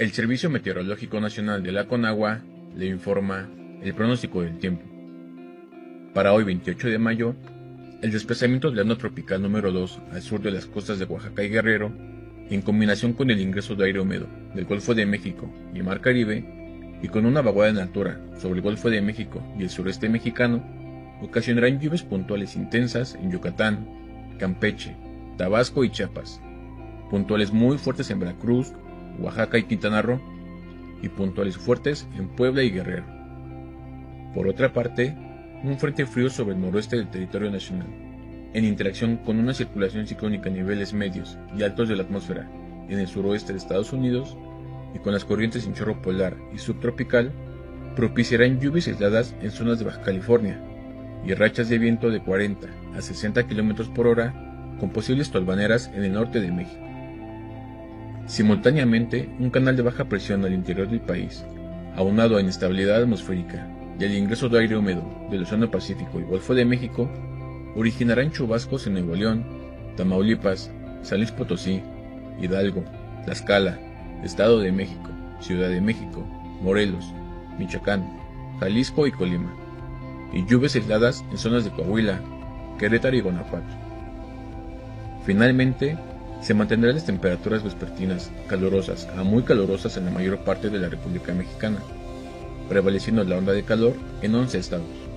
El Servicio Meteorológico Nacional de la Conagua le informa el pronóstico del tiempo. Para hoy 28 de mayo, el desplazamiento de la onda tropical número 2 al sur de las costas de Oaxaca y Guerrero, en combinación con el ingreso de aire húmedo del Golfo de México y Mar Caribe, y con una vaguada en altura sobre el Golfo de México y el sureste mexicano, ocasionarán lluvias puntuales intensas en Yucatán, Campeche, Tabasco y Chiapas, puntuales muy fuertes en Veracruz, Oaxaca y Quintana Roo, y puntuales fuertes en Puebla y Guerrero. Por otra parte, un frente frío sobre el noroeste del territorio nacional, en interacción con una circulación ciclónica a niveles medios y altos de la atmósfera en el suroeste de Estados Unidos, y con las corrientes en chorro polar y subtropical, propiciarán lluvias aisladas en zonas de Baja California, y rachas de viento de 40 a 60 km por hora, con posibles tolvaneras en el norte de México. Simultáneamente, un canal de baja presión al interior del país, aunado a inestabilidad atmosférica y al ingreso de aire húmedo del Océano Pacífico y Golfo de México, originarán chubascos en Nuevo León, Tamaulipas, San Luis Potosí, Hidalgo, Tlaxcala, Estado de México, Ciudad de México, Morelos, Michoacán, Jalisco y Colima, y lluvias aisladas en zonas de Coahuila, Querétaro y Guanajuato. Finalmente, se mantendrán las temperaturas vespertinas calurosas a muy calurosas en la mayor parte de la República Mexicana, prevaleciendo la onda de calor en 11 estados.